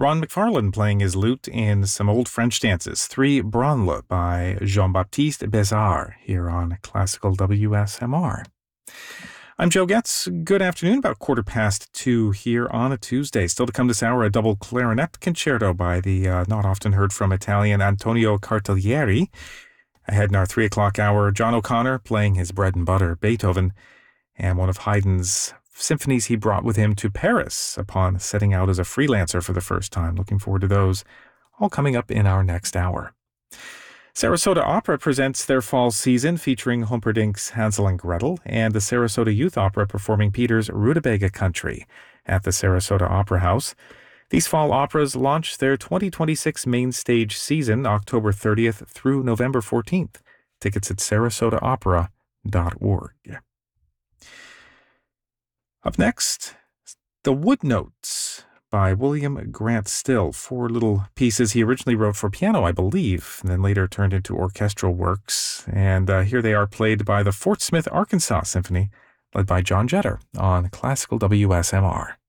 Ron McFarlane playing his lute in some old French dances. 3 Branle by Jean-Baptiste Bézard here on Classical WSMR. I'm Joe Getz. Good afternoon, about 2:15 here on a Tuesday. Still to come this hour, a double clarinet concerto by the not often heard from Italian Antonio Cartaglieri. Ahead in our 3 o'clock hour, John O'Connor playing his bread and butter, Beethoven, and one of Haydn's symphonies he brought with him to Paris upon setting out as a freelancer for the first time. Looking forward to those, all coming up in our next hour. Sarasota Opera presents their fall season featuring Humperdinck's Hansel and Gretel and the Sarasota Youth Opera performing Peter's Rutabaga Country at the Sarasota Opera House. These fall operas launch their 2026 main stage season October 30th through November 14th. Tickets at sarasotaopera.org. Up next, The Wood Notes by William Grant Still. 4 little pieces he originally wrote for piano, I believe, and then later turned into orchestral works. And here they are played by the Fort Smith, Arkansas Symphony, led by John Jetter on Classical WSMR.